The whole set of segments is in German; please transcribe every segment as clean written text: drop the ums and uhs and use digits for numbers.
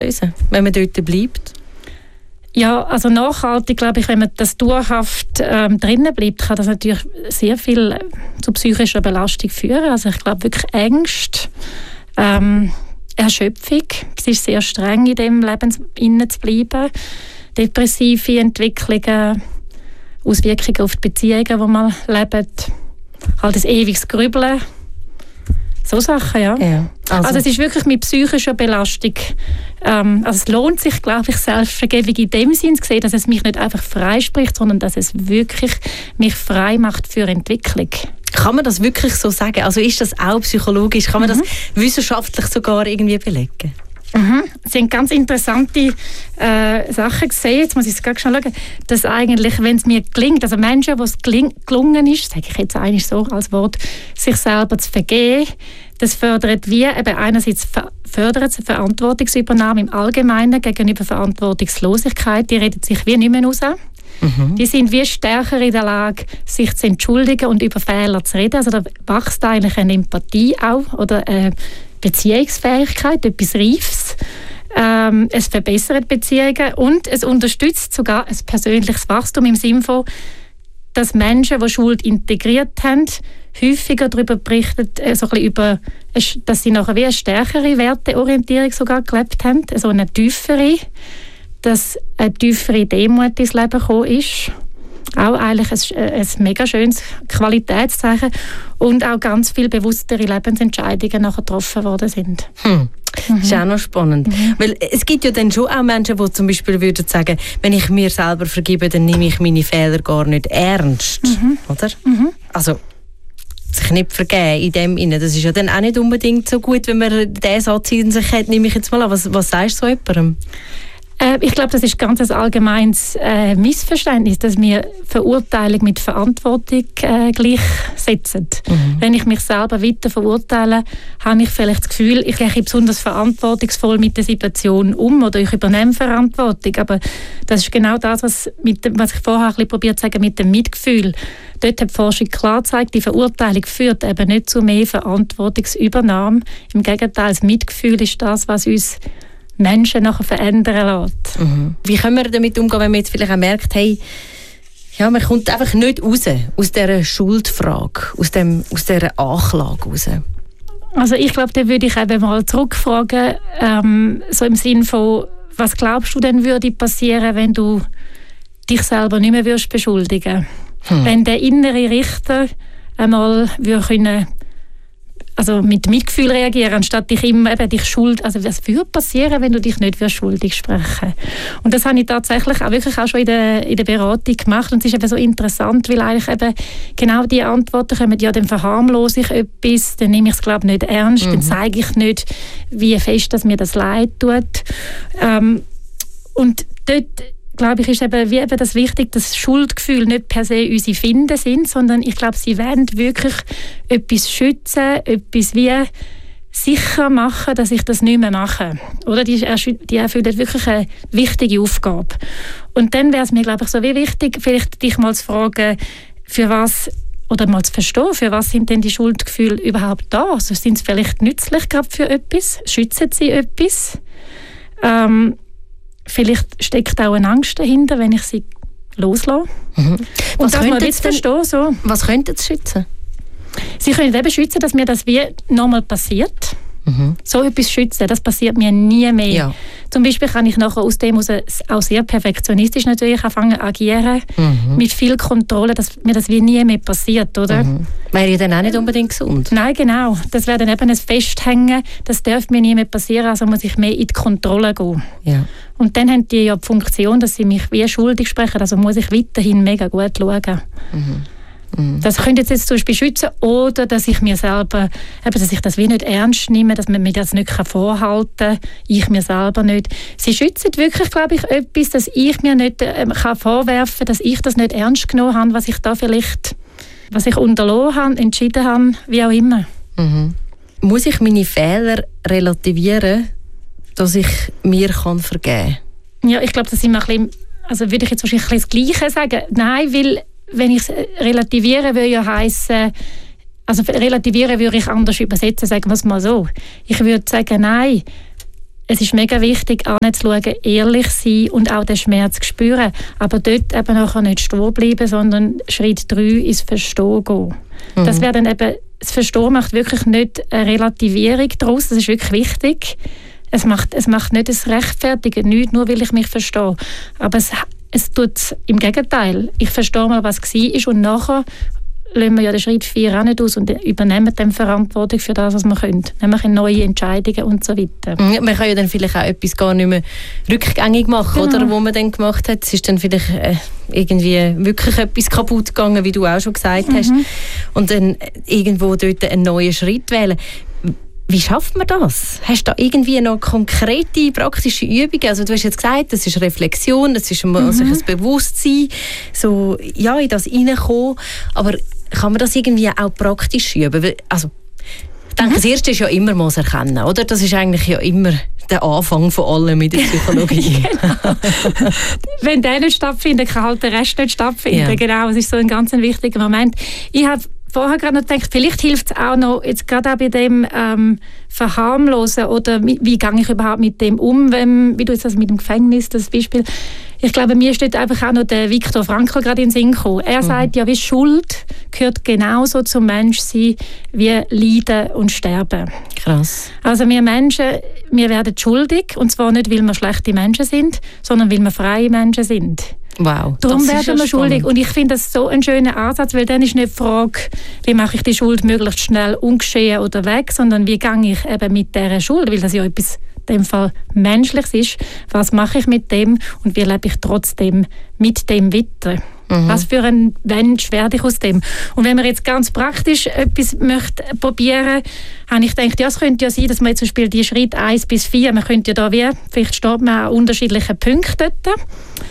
lösen, wenn man dort bleibt? Ja, also nachhaltig, glaube ich, wenn man das dauerhaft drinnen bleibt, kann das natürlich sehr viel zu psychischer Belastung führen. Also ich glaube wirklich Ängste, Erschöpfung. Es ist sehr streng, in dem Leben innen zu bleiben. Depressive Entwicklungen, Auswirkungen auf die Beziehungen, die man lebt. Halt ein ewiges Grübeln. So Sachen, ja. Also es ist wirklich mit psychischer Belastung. Also es lohnt sich, glaube ich, Selbstvergebung in dem Sinn zu sehen, dass es mich nicht einfach freispricht, sondern dass es wirklich mich frei macht für Entwicklung. Kann man das wirklich so sagen? Also ist das auch psychologisch? Kann man das wissenschaftlich sogar irgendwie belegen? Es sind ganz interessante Sachen gesehen. Jetzt muss ich es gerade schon schauen, dass eigentlich, wenn es mir gelingt, also Menschen, wo es gelungen ist, sage ich jetzt eigentlich so als Wort, sich selber zu vergeben, das fördert wie eben einerseits fördert Verantwortungsübernahme im Allgemeinen gegenüber Verantwortungslosigkeit. Die reden sich wie nicht mehr raus. Die sind wie stärker in der Lage, sich zu entschuldigen und über Fehler zu reden. Also da wächst eigentlich eine Empathie auch oder Beziehungsfähigkeit, etwas Reifes. Es verbessert Beziehungen und es unterstützt sogar ein persönliches Wachstum im Sinne von, dass Menschen, die Schuld integriert haben, häufiger darüber berichten, so ein bisschen über, dass sie nachher wie eine stärkere Werteorientierung sogar gelebt haben, so eine tiefere, dass eine tiefere Demut ins Leben gekommen ist. Auch eigentlich ein mega schönes Qualitätszeichen und auch ganz viel bewusstere Lebensentscheidungen nachher getroffen worden sind. Das ist auch noch spannend. Weil es gibt ja dann schon auch Menschen, die zum Beispiel würden sagen, wenn ich mir selber vergebe, dann nehme ich meine Fehler gar nicht ernst. Oder? Also sich nicht vergeben in dem Sinne. Das ist ja dann auch nicht unbedingt so gut, wenn man diesen Satz in sich hat, nehme ich jetzt mal an. Was sagst du so jemandem? Ich glaube, das ist ganz ein allgemeines Missverständnis, dass wir Verurteilung mit Verantwortung gleichsetzen. Wenn ich mich selber weiter verurteile, habe ich vielleicht das Gefühl, ich gehe besonders verantwortungsvoll mit der Situation um oder ich übernehme Verantwortung. Aber das ist genau das, was ich vorher ein bisschen probiert zu sagen, mit dem Mitgefühl. Dort hat die Forschung klar gezeigt, die Verurteilung führt eben nicht zu mehr Verantwortungsübernahme. Im Gegenteil, das Mitgefühl ist das, was uns Menschen nachher verändern lässt. Wie können wir damit umgehen, wenn man jetzt vielleicht auch merkt, hey, ja, man kommt einfach nicht raus aus dieser Schuldfrage, aus dieser Anklage raus? Also ich glaube, da würde ich eben mal zurückfragen, so im Sinn von, was glaubst du denn würde passieren, wenn du dich selber nicht mehr würdest beschuldigen? Wenn der innere Richter einmal würde können, also mit Mitgefühl reagieren, anstatt dich immer dich schuld. Also was würde passieren, wenn du dich nicht für schuldig sprechen? Und das habe ich tatsächlich auch wirklich auch schon in der Beratung gemacht. Und es ist eben so interessant, weil eigentlich eben genau die Antworten kommen, ja, dann verharmlose ich etwas, dann nehme ich es, glaube ich, nicht ernst, dann zeige ich nicht, wie fest dass mir das leid tut. Und dort, glaube ich, ist eben, wie eben das wichtig, dass Schuldgefühle nicht per se unsere Finden sind, sondern ich glaube, sie wollen wirklich etwas schützen, etwas wie sicher machen, dass ich das nicht mehr mache. Oder die erfüllen wirklich eine wichtige Aufgabe. Und dann wäre es mir, glaube ich, so wie wichtig, vielleicht dich mal zu fragen, für was, oder mal zu verstehen, für was sind denn die Schuldgefühle überhaupt da? Also sind sie vielleicht nützlich gerade für etwas? Schützen sie etwas? Vielleicht steckt auch eine Angst dahinter, wenn ich sie loslasse. Und das mal jetzt verstehen. So. Was könnte es schützen? Sie können eben schützen, dass mir das wie nochmal passiert. So etwas schützen, das passiert mir nie mehr. Ja. Zum Beispiel kann ich nachher aus dem auch sehr perfektionistisch natürlich anfangen agieren, mit viel Kontrolle, dass mir das wie nie mehr passiert, oder? Wäre ja dann auch nicht unbedingt gesund. Nein, genau. Das wäre dann eben ein Festhängen, das darf mir nie mehr passieren, also muss ich mehr in die Kontrolle gehen. Ja. Und dann haben die ja die Funktion, dass sie mich wie schuldig sprechen, also muss ich weiterhin mega gut schauen. Das könnte jetzt zum Beispiel schützen, oder dass ich mir selber, dass ich das wie nicht ernst nehme, dass man mir das nicht vorhalten kann, ich mir selber nicht. Sie schützen wirklich, glaube ich, etwas, dass ich mir nicht kann vorwerfen kann, dass ich das nicht ernst genommen habe, was ich da vielleicht, was ich unterlassen habe, entschieden habe, wie auch immer. Muss ich meine Fehler relativieren, dass ich mir vergeben kann? Ja, ich glaube, das sind wir ein bisschen, also würde ich jetzt wahrscheinlich das Gleiche sagen. Nein, weil wenn ich es relativieren würde ja heissen, also relativieren würde ich anders übersetzen, sagen wir es mal so. Ich würde sagen, nein, es ist mega wichtig, anzuschauen, ehrlich sein und auch den Schmerz spüren. Aber dort eben nachher nicht stehen bleiben, sondern Schritt 3 ins Verstehen gehen. Das wäre dann eben, das Verstehen macht wirklich nicht eine Relativierung daraus, das ist wirklich wichtig. Es macht nicht das Rechtfertigen, nicht nur, weil ich mich verstehe. Aber es tut im Gegenteil. Ich verstehe mal, was war und nachher lassen wir ja den Schritt 4 auch nicht aus und übernehmen dann Verantwortung für das, was wir können. Nämlich neue Entscheidungen und so weiter. Man kann ja dann vielleicht auch etwas gar nicht mehr rückgängig machen, genau. Oder, was man dann gemacht hat. Es ist dann vielleicht irgendwie wirklich etwas kaputt gegangen, wie du auch schon gesagt hast. Und dann irgendwo dort einen neuen Schritt wählen. Wie schafft man das? Hast du da irgendwie noch konkrete, praktische Übungen? Also du hast jetzt gesagt, das ist Reflexion, das ist mal sich ein Bewusstsein, so, ja, in das hineinkommen. Aber kann man das irgendwie auch praktisch üben? Also, ich denke, das Erste ist ja immer mal das Erkennen, oder? Das ist eigentlich ja immer der Anfang von allem in der Psychologie. Genau. Wenn der nicht stattfindet, kann halt der Rest nicht stattfinden. Ja. Genau, das ist so ein ganz wichtiger Moment. Ich habe vorher gerade noch gedacht, vielleicht hilft es auch noch, jetzt gerade auch bei dem Verharmlosen oder wie gehe ich überhaupt mit dem um, wie du jetzt das mit dem Gefängnis, das Beispiel. Ich glaube, mir steht einfach auch noch der Viktor Frankl gerade in den Sinn gekommen. Er sagt ja, wie Schuld gehört genauso zum Menschsein wie Leiden und Sterben. Krass. Also wir Menschen, wir werden schuldig, und zwar nicht, weil wir schlechte Menschen sind, sondern weil wir freie Menschen sind. Wow, darum werden wir schuldig. Und ich finde das so einen schönen Ansatz, weil dann ist nicht die Frage, wie mache ich die Schuld möglichst schnell ungeschehen oder weg, sondern wie gehe ich eben mit dieser Schuld, weil das ja etwas in dem Fall Menschliches ist. Was mache ich mit dem und wie lebe ich trotzdem mit dem weiter? Was für ein Mensch werde ich aus dem? Und wenn man jetzt ganz praktisch etwas möchte probieren, habe ich gedacht, ja, es könnte ja sein, dass man jetzt zum Beispiel die Schritte 1 bis 4, man könnte ja da vielleicht steht man an unterschiedlichen Punkten dort.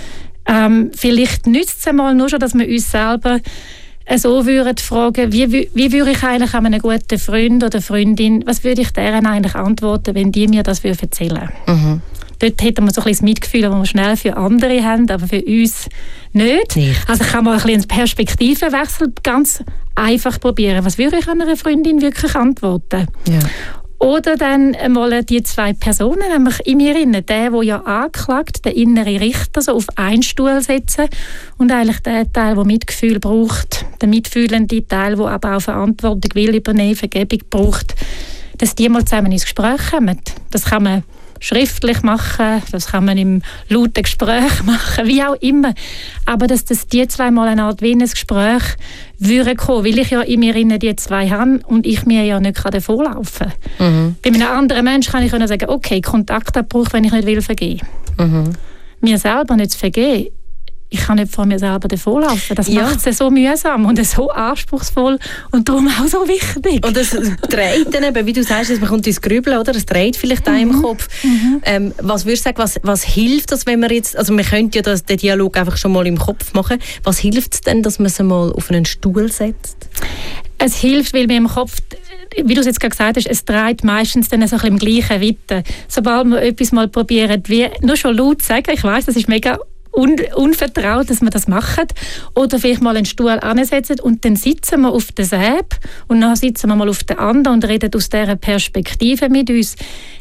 Vielleicht nützt es einmal nur schon, dass wir uns selber so fragen, wie würde ich eigentlich an einen guten Freund oder Freundin, was würde ich deren eigentlich antworten, wenn die mir das erzählen würden? Dort hätten wir so ein bisschen das Mitgefühl, das wir schnell für andere haben, aber für uns nicht. Also kann man ein bisschen einen Perspektivenwechsel ganz einfach probieren. Was würde ich an einer Freundin wirklich antworten? Ja. Oder dann einmal die 2 Personen, nämlich in mir innen, der ja anklagt, der innere Richter, so auf einen Stuhl setzen und eigentlich der Teil, der Mitgefühl braucht, der mitfühlende Teil, der aber auch Verantwortung will übernehmen, Vergebung braucht, dass die mal zusammen ins Gespräch kommen. Das kann man schriftlich machen, das kann man im lauten Gespräch machen, wie auch immer. Aber dass die 2 mal eine Art wie ein Gespräch würden kommen, weil ich ja in mir die 2 habe und ich mir ja nicht davonlaufen kann. Bei einem anderen Menschen kann ich sagen, okay, Kontaktabbruch, wenn ich nicht will vergeben. Mir selber nicht zu vergeben, ich kann nicht vor mir selber davonlaufen. Das macht es so mühsam und so anspruchsvoll und darum auch so wichtig. Und das dreht dann eben, wie du sagst, man kommt ins Grübeln, oder? Es dreht vielleicht auch im Kopf. Was würdest du sagen, was hilft das, wenn man jetzt, also man könnte ja den Dialog einfach schon mal im Kopf machen. Was hilft es denn, dass man es mal auf einen Stuhl setzt? Es hilft, weil wir im Kopf, wie du es jetzt gerade gesagt hast, es dreht meistens dann so ein bisschen im gleichen Wetter. Sobald wir etwas mal probieren, wie nur schon laut sagen, ich weiss, das ist mega unvertraut, dass wir das machen. Oder vielleicht mal einen Stuhl ansetzen und dann sitzen wir auf der Säbe und dann sitzen wir mal auf der anderen und reden aus dieser Perspektive mit uns.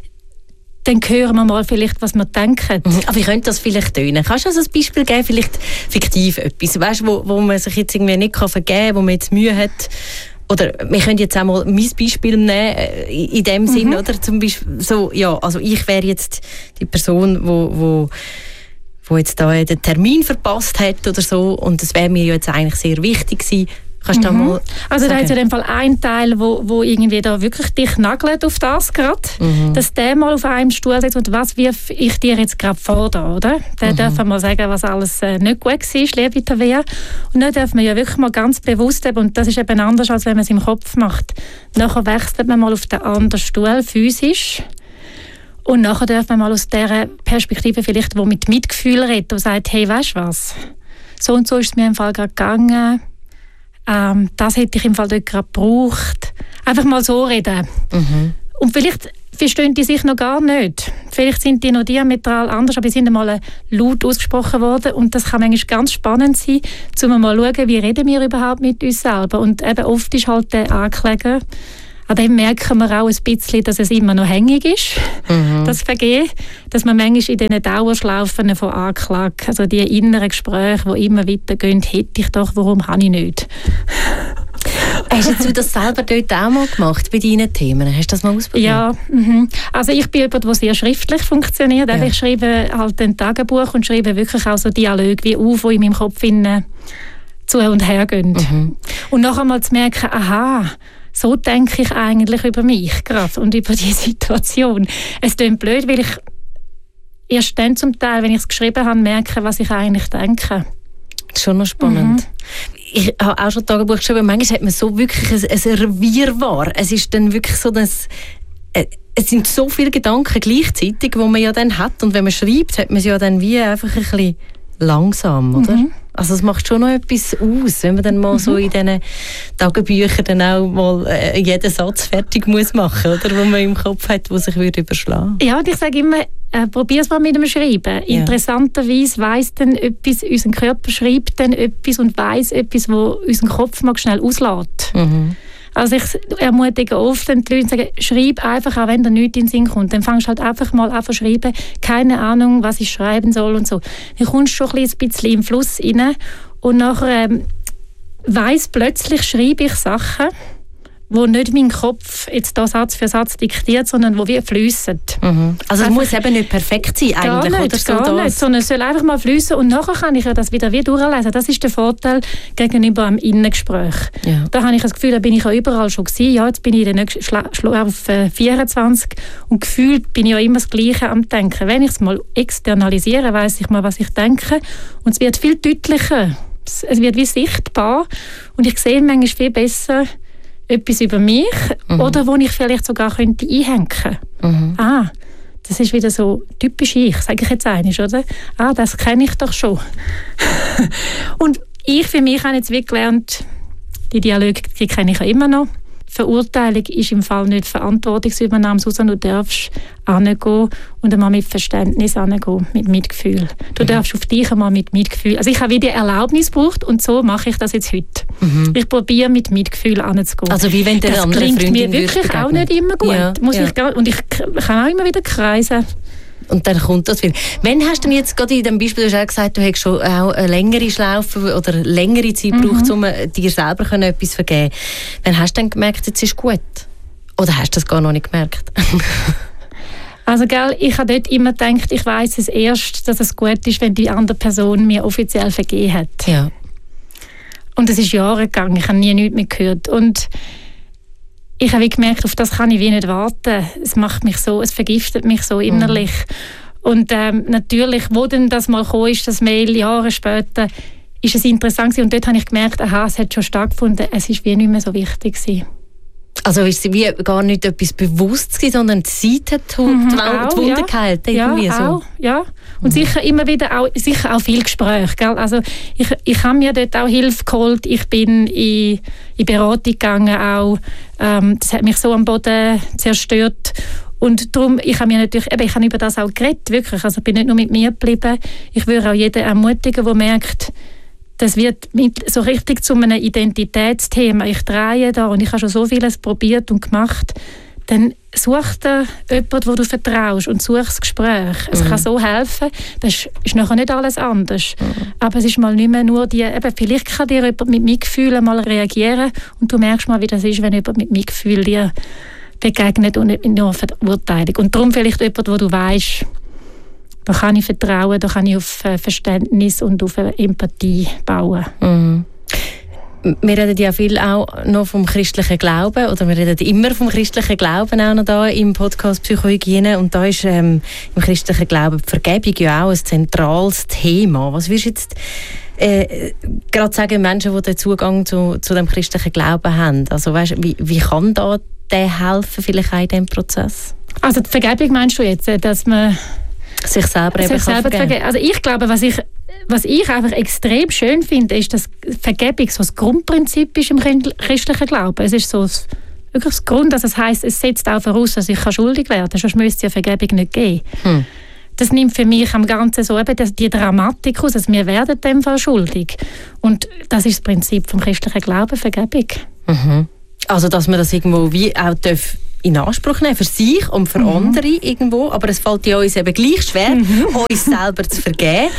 Dann hören wir mal vielleicht, was wir denken. Aber wie könnte das vielleicht tönen? Kannst du also ein Beispiel geben, vielleicht fiktiv etwas, weißt, wo man sich jetzt irgendwie nicht vergeben kann, wo man jetzt Mühe hat? Oder wir können jetzt auch mal mein Beispiel nehmen, in dem Sinn, oder? Zum Beispiel, so, ja, also ich wäre jetzt die Person, wo jetzt da den Termin verpasst hat oder so, und das wäre mir jetzt eigentlich sehr wichtig gewesen. Kannst du da mal also da hat es in dem Fall einen Teil, wo irgendwie da wirklich dich nagelt auf das gerade, dass der mal auf einem Stuhl sitzt und was wirf ich dir jetzt gerade vor da, oder? Dann dürfen wir sagen, was alles nicht gut war, liebe Tabea. Und dann dürfen wir ja wirklich mal ganz bewusst eben, und das ist eben anders, als wenn man es im Kopf macht. Nachher wechselt man mal auf den anderen Stuhl, physisch. Und nachher darf man mal aus dieser Perspektive vielleicht, wo mit Mitgefühl redet und sagt, hey, weißt du was? So und so ist es mir im Fall gerade gegangen. Das hätte ich im Fall dort gerade gebraucht. Einfach mal so reden. Und vielleicht verstehen die sich noch gar nicht. Vielleicht sind die noch diametral anders, aber sie sind einmal laut ausgesprochen worden. Und das kann manchmal ganz spannend sein, um mal zu schauen, wie reden wir überhaupt mit uns selber. Und eben oft ist halt der Ankläger An dem merken wir auch ein bisschen, dass es immer noch hängig ist, das Vergehen. Dass man manchmal in diesen Dauerschlaufen von Anklage, also die inneren Gespräche, die immer weitergehen, hätte ich doch, warum habe ich nicht? Hast du das selber dort auch mal gemacht, bei deinen Themen? Hast du das mal ausprobiert? Ja, also ich bin jemand, der sehr schriftlich funktioniert. Ja. Ich schreibe halt ein Tagebuch und schreibe wirklich auch so Dialoge wie auf, die in meinem Kopf zu und her gehen. Und nachher mal zu merken, aha, so denke ich eigentlich über mich gerade und über die Situation. Es klingt blöd, weil ich erst dann zum Teil, wenn ich es geschrieben habe, merke, was ich eigentlich denke. Das ist schon noch spannend. Ich habe auch schon Tagebuch geschrieben, manchmal hat man so wirklich ein Wirrwarr. Es ist dann wirklich so, dass es sind so viele Gedanken gleichzeitig, die man ja dann hat. Und wenn man schreibt, hat man es ja dann wie einfach ein bisschen langsam, oder? Also es macht schon noch etwas aus, wenn man dann mal so in diesen Tagebüchern dann auch mal jeden Satz fertig muss machen, oder? Wo man im Kopf hat, wo sich überschlagen würde. Ja, und ich sage immer, probier es mal mit dem Schreiben. Ja. Interessanterweise weiss dann etwas, unser Körper schreibt dann etwas und weiss etwas, wo unseren Kopf mal schnell auslässt. Also ich ermutige oft die Leute zu sagen, schreib einfach, auch wenn da nichts in den Sinn kommt. Dann fängst du halt einfach mal an zu schreiben, keine Ahnung, was ich schreiben soll und so. Dann kommst du schon ein bisschen im Fluss rein und nachher weiss plötzlich, schreibe ich Sachen, wo nicht mein Kopf jetzt da Satz für Satz diktiert, sondern wo wie fliessen. Also es muss eben nicht perfekt sein eigentlich, gar nicht, oder so? Gar nicht, sondern es soll einfach mal fliessen und nachher kann ich ja das wieder durchlesen. Das ist der Vorteil gegenüber einem Innengespräch. Ja. Da habe ich das Gefühl, da bin ich ja überall schon gewesen. Ja, jetzt bin ich auf 24 und gefühlt bin ich ja immer das Gleiche am Denken. Wenn ich es mal externalisiere, weiss ich mal, was ich denke und es wird viel deutlicher. Es wird wie sichtbar und ich sehe manchmal viel besser etwas über mich oder wo ich vielleicht sogar könnte einhängen könnte. Das ist wieder so typisch sage ich jetzt einmal, oder? Das kenne ich doch schon. Und ich für mich habe jetzt wirklich gelernt, die Dialoge, die kenne ich ja immer noch. Verurteilung ist im Fall nicht Verantwortungsübernahme, sondern du darfst hingehen und einmal mit Verständnis hingehen, mit Mitgefühl. Du darfst auf dich einmal mit Mitgefühl. Also ich habe wieder Erlaubnis gebraucht und so mache ich das jetzt heute. Ich probiere mit Mitgefühl hinzugehen. Also wie wenn der das andere klingt Freundin mir wirklich auch nicht immer gut. Ja, und ich kann auch immer wieder kreisen. Und dann kommt das wieder. Wann hast du denn jetzt gerade in dem Beispiel, du hast auch gesagt, du hast schon auch eine längere Schlaufe oder längere Zeit gebraucht, um dir selber etwas zu vergeben. Wann hast du dann gemerkt, jetzt ist gut? Oder hast du das gar noch nicht gemerkt? Also gell, ich habe dort immer gedacht, ich weiss es erst, dass es gut ist, wenn die andere Person mir offiziell vergeben hat. Ja. Und es ist Jahre gegangen, ich habe nie nichts mehr gehört. Und ich habe gemerkt, auf das kann ich wie nicht warten. Es macht mich so, es vergiftet mich so innerlich. Und natürlich, wo denn das mal gekommen ist, das Mail, Jahre später, ist es interessant gewesen. Und dort habe ich gemerkt, es hat schon stattgefunden, es ist wie nicht mehr so wichtig gewesen. Also ist es wie gar nicht etwas bewusst gewesen, sondern die Zeit hat die Wunde geheilt, irgendwie so. Auch, ja. Und sicher immer wieder auch viel Gespräch. Gell? Also ich habe mir dort auch Hilfe geholt. Ich bin in Beratung gegangen auch. Das hat mich so am Boden zerstört. Und darum, ich habe über das auch geredet, wirklich. Also ich bin nicht nur mit mir geblieben. Ich würde auch jeden ermutigen, der merkt, das wird so richtig zu einem Identitätsthema. Ich drehe da und ich habe schon so vieles probiert und gemacht. Dann such dir jemanden, wo du vertraust und such das Gespräch. Es kann so helfen. Das ist nachher nicht alles anders. Aber es ist mal nicht mehr nur vielleicht kann dir jemand mit Mitgefühl mal reagieren und du merkst mal, wie das ist, wenn jemand mit Mitgefühl dir begegnet und nicht nur Verurteilung. Und darum vielleicht jemand, wo du weißt, da kann ich vertrauen, da kann ich auf Verständnis und auf Empathie bauen. Wir reden ja viel auch noch vom christlichen Glauben, oder wir reden immer vom christlichen Glauben auch noch da im Podcast Psychohygiene. Und da ist im christlichen Glauben die Vergebung ja auch ein zentrales Thema. Was würdest du jetzt gerade sagen, Menschen, die den Zugang zu dem christlichen Glauben haben? Also weißt, wie kann da der helfen, vielleicht auch in diesem Prozess? Also die Vergebung meinst du jetzt, dass man sich selber vergeben. Also ich glaube, was ich einfach extrem schön finde, ist, dass Vergebung so das Grundprinzip ist im christlichen Glauben. Es ist so wirklich das Grund, also das heisst, es setzt auch voraus, dass ich schuldig werden kann, sonst müsste es ja Vergebung nicht geben. Das nimmt für mich am Ganzen so eben die Dramatik aus, also wir werden dem Fall schuldig. Und das ist das Prinzip vom christlichen Glauben, Vergebung. Also, dass man das irgendwo wie auch in Anspruch nehmen für sich und für andere irgendwo, aber es fällt ja uns eben gleich schwer, uns selber zu vergeben.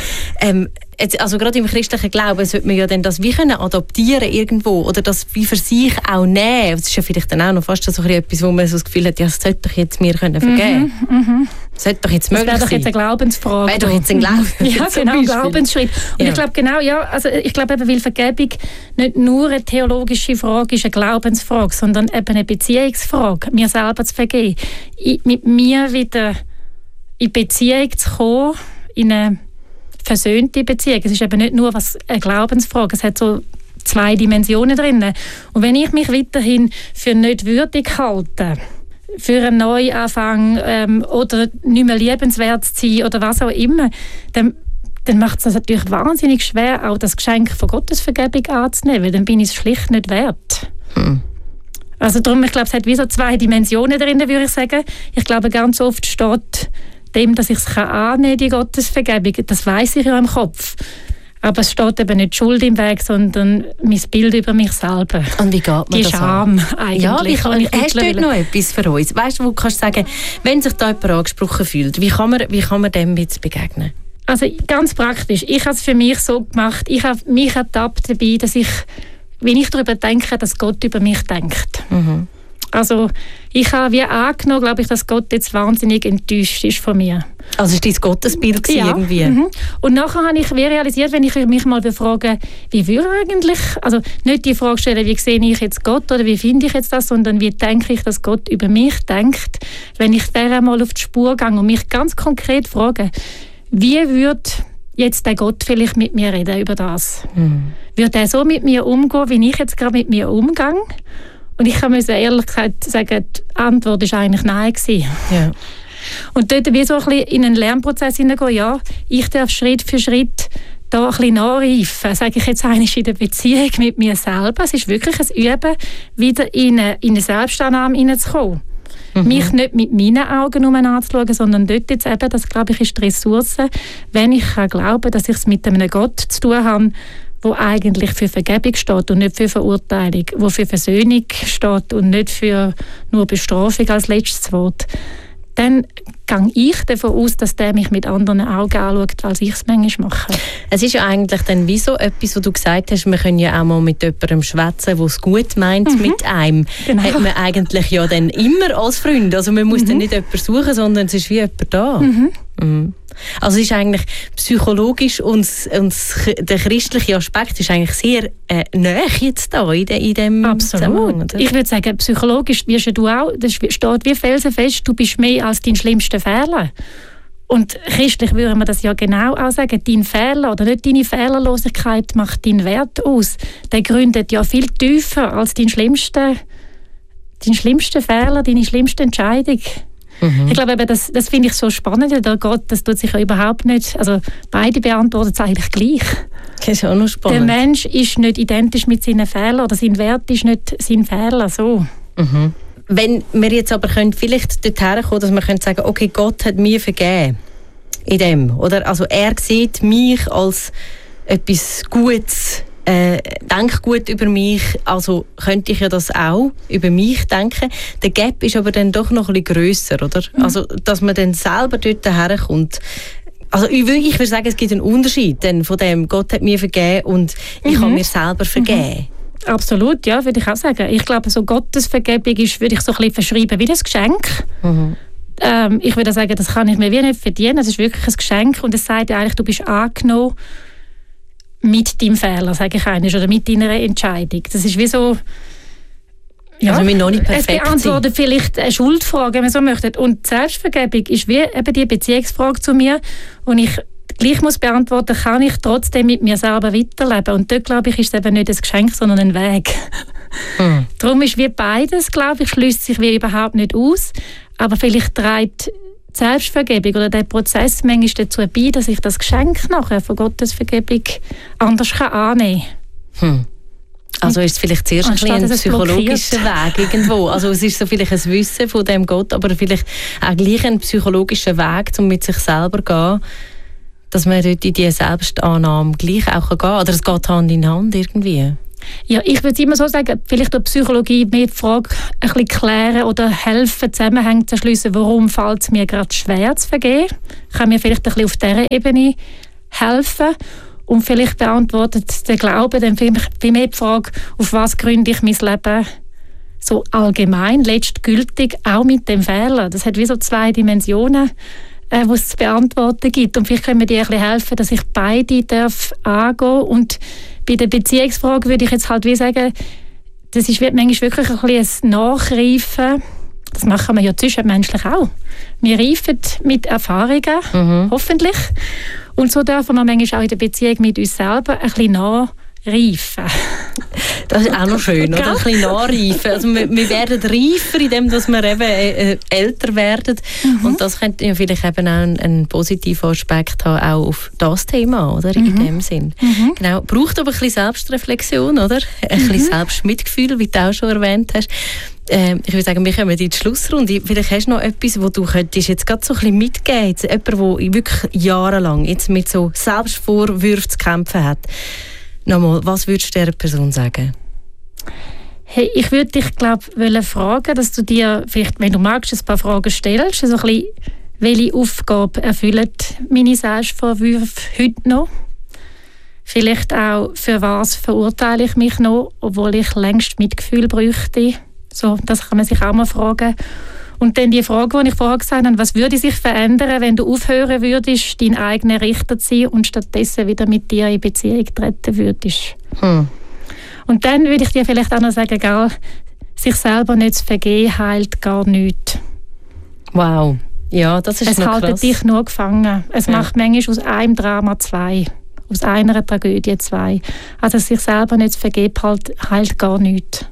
Also gerade im christlichen Glauben sollte man ja dann das wie können adaptieren irgendwo oder das wie für sich auch nehmen. Das ist ja vielleicht dann auch noch fast so etwas, wo man so das Gefühl hat, ja, das sollte doch jetzt mir können vergeben. Das sollte doch jetzt möglich sein. Das wäre doch jetzt eine Glaubensfrage. Wäre doch jetzt ein Ja, genau, ein Glaubensschritt. Und ich glaube genau, ich glaube eben, weil Vergebung nicht nur eine theologische Frage ist, eine Glaubensfrage, sondern eben eine Beziehungsfrage, mir selber zu vergeben. Mit mir wieder in Beziehung zu kommen, in eine versöhnte Beziehung. Es ist eben nicht nur eine Glaubensfrage, es hat so 2 Dimensionen drin. Und wenn ich mich weiterhin für nicht würdig halte, für einen Neuanfang oder nicht mehr liebenswert zu sein oder was auch immer, dann macht es natürlich wahnsinnig schwer, auch das Geschenk von Gottes Vergebung anzunehmen, weil dann bin ich es schlicht nicht wert. Also darum, ich glaube, es hat wie so 2 Dimensionen drin, würde ich sagen. Ich glaube, ganz oft steht dem, dass ich es annehmen kann, die Gottesvergebung, das weiss ich ja im Kopf. Aber es steht eben nicht Schuld im Weg, sondern mein Bild über mich selber. Und wie geht man die das Scham eigentlich. Ja, hast du dort noch etwas für uns? Weißt du, wo kannst du sagen, wenn sich da jemand angesprochen fühlt, wie kann man dem jetzt begegnen? Also ganz praktisch. Ich habe es für mich so gemacht, ich habe mich ertappt dabei, dass wenn ich darüber denke, dass Gott über mich denkt. Also ich habe wie angenommen, glaube ich, dass Gott jetzt wahnsinnig enttäuscht ist von mir. Also ist dein Gottesbild irgendwie? Und nachher habe ich wie realisiert, wenn ich mich mal befrage, wie würde eigentlich, also nicht die Frage stellen, wie sehe ich jetzt Gott oder wie finde ich jetzt das, sondern wie denke ich, dass Gott über mich denkt, wenn ich der einmal auf die Spur gehe und mich ganz konkret frage, wie würde jetzt der Gott vielleicht mit mir reden über das? Würde er so mit mir umgehen, wie ich jetzt gerade mit mir umgehe? Und ich musste ehrlich gesagt sagen, die Antwort war eigentlich nein gewesen. Ja. Und dort wie so ein bisschen in einen Lernprozess hineingehen, ja, ich darf Schritt für Schritt da ein bisschen nachreifen, sage ich jetzt eigentlich in der Beziehung mit mir selber. Es ist wirklich ein Üben, wieder in eine Selbstannahme hineinzukommen. Mich nicht mit meinen Augen anzuschauen, sondern dort jetzt eben, das glaube ich ist die Ressource, wenn ich glaube, dass ich es mit einem Gott zu tun habe, wo eigentlich für Vergebung steht und nicht für Verurteilung, wo für Versöhnung steht und nicht für nur Bestrafung als letztes Wort, dann gehe ich davon aus, dass der mich mit anderen Augen anschaut, als ich es manchmal mache. Es ist ja eigentlich dann wie so etwas, wo du gesagt hast, wir können ja auch mal mit jemandem schwätzen, der es gut meint mit einem. Genau. Hat man eigentlich ja dann immer als Freund. Also man muss dann nicht jemanden suchen, sondern es ist wie jemand da. Also es ist eigentlich psychologisch und der christliche Aspekt ist eigentlich sehr nahe jetzt da in dem Absolut. Ich würde sagen, psychologisch wirst du auch, das steht wie felsenfest, du bist mehr als dein schlimmster Fehler. Und christlich würde man das ja genau auch sagen, dein Fehler oder nicht deine Fehlerlosigkeit macht deinen Wert aus. Der gründet ja viel tiefer als dein schlimmster Fehler, deine schlimmste Entscheidung. Ich glaube, das finde ich so spannend, weil Gott, das tut sich ja überhaupt nicht, also beide beantworten es eigentlich gleich. Das ist auch noch spannend. Der Mensch ist nicht identisch mit seinen Fehlern oder sein Wert ist nicht sein Fehler, so. Wenn wir jetzt aber vielleicht dorthin kommen, dass wir sagen können, okay, Gott hat mir vergeben in dem, oder? Also er sieht mich als etwas Gutes, denkt gut über mich, also könnte ich ja das auch über mich denken. Der Gap ist aber dann doch noch ein bisschen grösser, oder? Also, dass man dann selber dort herkommt. Also ich würde sagen, es gibt einen Unterschied denn von dem, Gott hat mir vergeben und ich habe mir selber vergeben. Absolut, ja, würde ich auch sagen. Ich glaube, so Gottes Vergebung ist, würde ich so ein bisschen verschreiben wie ein Geschenk. Ich würde sagen, das kann ich mir wie nicht verdienen. Es ist wirklich ein Geschenk und es sagt ja eigentlich, du bist angenommen mit deinem Fehler, sage ich eigentlich, oder mit deiner Entscheidung. Das ist wie so... Ja, also wir noch nicht perfekt es beantwortet vielleicht eine Schuldfrage, wenn man so möchte. Und die Selbstvergebung ist wie eben die Beziehungsfrage zu mir. Und ich gleich muss beantworten, kann ich trotzdem mit mir selber weiterleben. Und dort, glaube ich, ist es eben nicht ein Geschenk, sondern ein Weg. Darum ist wie beides, glaube ich, schließt sich wie überhaupt nicht aus. Aber vielleicht trägt die Selbstvergebung oder der Prozess manchmal dazu bei, dass ich das Geschenk nachher von Gottes Vergebung anders annehmen kann. Also ist es vielleicht zuerst ein psychologischer Weg irgendwo. Also es ist so vielleicht ein Wissen von dem Gott, aber vielleicht auch gleich ein psychologischer Weg, um mit sich selber zu gehen, dass man dort in diese Selbstannahme gleich auch gehen kann. Oder es geht Hand in Hand irgendwie. Ja, ich würde immer so sagen, vielleicht durch Psychologie mehr die Frage ein bisschen klären oder helfen, Zusammenhänge zu erschliessen, warum fällt es mir gerade schwer zu vergeben. Kann mir vielleicht ein bisschen auf dieser Ebene helfen. Und vielleicht beantwortet der Glaube dann viel mehr die Frage, auf was gründe ich mein Leben so allgemein, letztgültig, auch mit dem Fehler. Das hat wie so 2 Dimensionen, die es zu beantworten gibt. Und vielleicht können wir dir ein bisschen helfen, dass ich beide darf angehen. Und bei der Beziehungsfrage würde ich jetzt halt wie sagen, das ist manchmal wirklich ein bisschen ein Nachreifen. Das machen wir ja zwischenmenschlich auch. Wir reifen mit Erfahrungen, hoffentlich. Und so dürfen wir manchmal auch in der Beziehung mit uns selber ein bisschen nachreifen. Das ist auch noch schön, oder? Ein bisschen nachreifen. Also wir werden reifer, indem dass wir eben älter werden. Und das könnte ja vielleicht eben auch einen positiven Aspekt haben, auch auf das Thema, oder? In dem Sinn. Genau. Braucht aber ein bisschen Selbstreflexion, oder? Ein bisschen Selbstmitgefühl, wie du auch schon erwähnt hast. Ich würde sagen, wir kommen in die Schlussrunde. Vielleicht hast du noch etwas, wo du könntest jetzt gerade so ein bisschen mitgeben. Jetzt jemand, der wirklich jahrelang jetzt mit so Selbstvorwürfen zu kämpfen hat. Nochmal, was würdest du dieser Person sagen? Hey, ich würde dich, fragen, dass du dir vielleicht, wenn du magst, ein paar Fragen stellst. Also ein bisschen, welche Aufgabe erfüllen meine Selbstvorwürfe heute noch? Vielleicht auch, für was verurteile ich mich noch, obwohl ich längst Mitgefühl bräuchte? So, das kann man sich auch mal fragen. Und dann die Frage, die ich vorher gesagt habe, was würde sich verändern, wenn du aufhören würdest, dein eigener Richter zu sein und stattdessen wieder mit dir in Beziehung treten würdest? Und dann würde ich dir vielleicht auch noch sagen, gell, sich selber nicht zu vergeben, heilt gar nichts. Wow, ja, das ist noch krass. Es hält dich nur gefangen. Es macht manchmal aus einem Drama 2. Aus einer Tragödie 2. Also sich selber nicht zu vergeben, heilt gar nichts.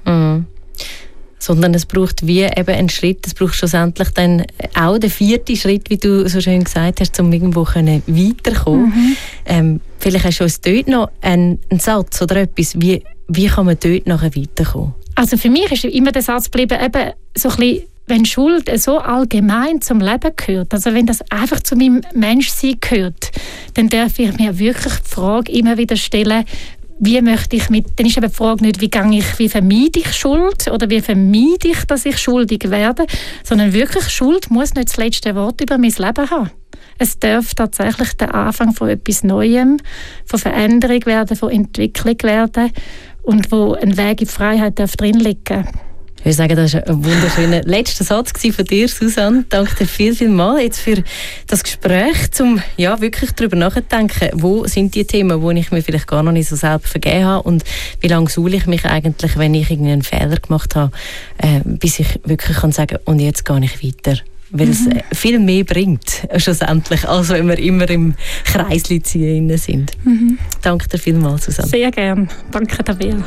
Sondern es braucht wie eben einen Schritt, es braucht schlussendlich dann auch den 4. Schritt, wie du so schön gesagt hast, um irgendwo weiterzukommen. Vielleicht hast du uns dort noch einen Satz oder etwas, wie kann man dort nachher weiterkommen? Also für mich ist immer der Satz geblieben, eben so ein bisschen, wenn Schuld so allgemein zum Leben gehört, also wenn das einfach zu meinem Menschsein gehört, dann darf ich mir wirklich die Frage immer wieder stellen, wie möchte ich dann ist eben die Frage nicht, wie vermeide ich Schuld oder wie vermeide ich, dass ich schuldig werde, sondern wirklich, Schuld muss nicht das letzte Wort über mein Leben haben. Es darf tatsächlich der Anfang von etwas Neuem, von Veränderung werden, von Entwicklung werden und wo ein Weg in die Freiheit darf drin liegen. Ich würde sagen, das war ein wunderschöner letzter Satz von dir, Susanne. Danke dir vielmals jetzt für das Gespräch, um wirklich darüber nachzudenken, wo sind die Themen, wo ich mir vielleicht gar noch nicht so selber vergeben habe und wie lange suhle ich mich eigentlich, wenn ich irgendeinen Fehler gemacht habe, bis ich wirklich kann sagen, und jetzt gehe ich weiter. Weil es viel mehr bringt, schlussendlich, als wenn wir immer im Kreisli ziehen sind. Danke dir vielmals, Susanne. Sehr gerne. Danke, Tabea.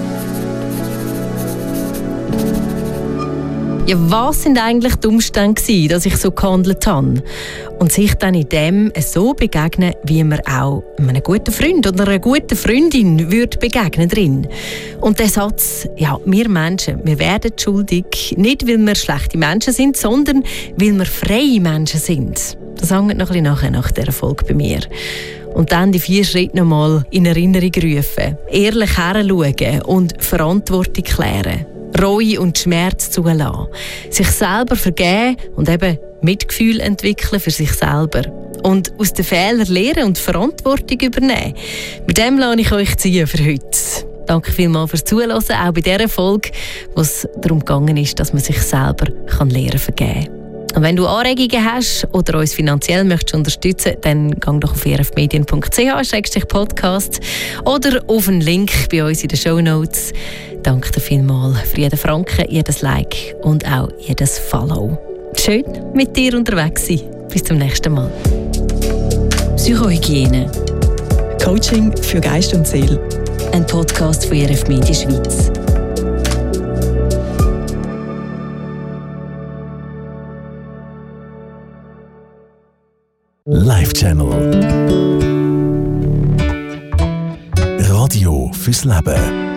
Ja, was sind eigentlich die Umstände gewesen, dass ich so gehandelt habe? Und sich dann in dem so begegnen, wie man auch einem guten Freund oder einer guten Freundin würde begegnen drin. Und der Satz, ja, wir Menschen, wir werden schuldig, nicht weil wir schlechte Menschen sind, sondern weil wir freie Menschen sind. Das hängt noch ein bisschen nach dieser Folge bei mir. Und dann die 4 Schritte nochmal in Erinnerung rufen, ehrlich hinschauen und Verantwortung klären. Reue und Schmerz zulassen, sich selber vergeben und eben Mitgefühl entwickeln für sich selber. Und aus den Fehlern lernen und Verantwortung übernehmen. Mit dem lasse ich euch ziehen für heute. Danke vielmals fürs Zuhören, auch bei dieser Folge, wo es darum gegangen ist, dass man sich selber lernen vergeben kann. Und wenn du Anregungen hast oder uns finanziell möchtest unterstützen, dann geh doch auf erfmedien.ch/podcast oder auf einen Link bei uns in den Shownotes. Danke dir vielmals für jeden Franken, jedes Like und auch jedes Follow. Schön mit dir unterwegs sein. Bis zum nächsten Mal. Psychohygiene. Coaching für Geist und Seele. Ein Podcast von ERF Media Schweiz. Live Channel. Radio fürs Leben.